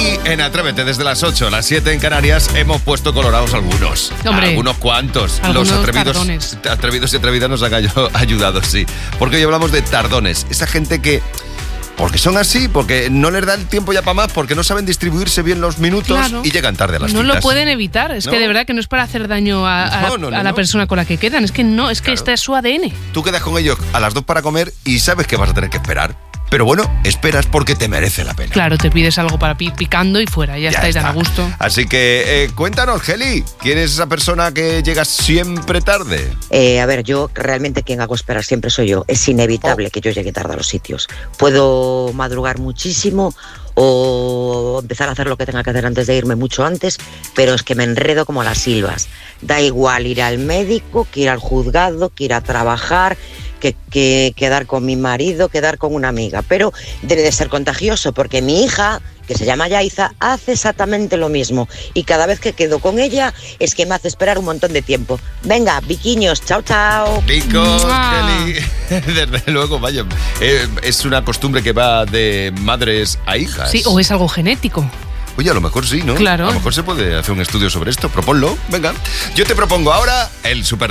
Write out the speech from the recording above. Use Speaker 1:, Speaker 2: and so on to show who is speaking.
Speaker 1: Aquí en Atrévete, desde las 8 a las 7 en Canarias, hemos puesto colorados algunos.
Speaker 2: Hombre,
Speaker 1: algunos cuantos.
Speaker 2: algunos
Speaker 1: Los atrevidos y atrevidas nos han ayudado, sí. Porque hoy hablamos de tardones. Esa gente que... Porque son así, porque no les da el tiempo ya para más, porque no saben distribuirse bien los minutos, claro, y llegan tarde a las citas.
Speaker 2: No lo pueden evitar, es que de verdad que no es para hacer daño a la persona con la que quedan, es que no, es que este es su ADN.
Speaker 1: Tú quedas con ellos a las 2 para comer y sabes que vas a tener que esperar. Pero bueno, esperas porque te merece la pena.
Speaker 2: Claro, te pides algo para picando y fuera, ya está, y tan a gusto.
Speaker 1: Así que cuéntanos, Geli, ¿quién es esa persona que llega siempre tarde?
Speaker 3: A ver, yo realmente quien hago esperar siempre soy yo. Es inevitable que yo llegue tarde a los sitios. Puedo madrugar muchísimo o empezar a hacer lo que tenga que hacer antes de irme mucho antes, pero es que me enredo como las silvas. Da igual ir al médico, que ir al juzgado, que ir a trabajar, que quedar con mi marido, quedar con una amiga, pero debe de ser contagioso porque mi hija, que se llama Yaiza, hace exactamente lo mismo y cada vez que quedo con ella es que me hace esperar un montón de tiempo. Venga, biquiños, chao, chao.
Speaker 1: Picos, Kelly. Desde luego, vaya, es una costumbre que va de madres a hijas.
Speaker 2: Sí, o es algo genético.
Speaker 1: Oye, a lo mejor sí, ¿no?
Speaker 2: Claro.
Speaker 1: A lo mejor se puede hacer un estudio sobre esto. Proponlo, venga. Yo te propongo ahora el super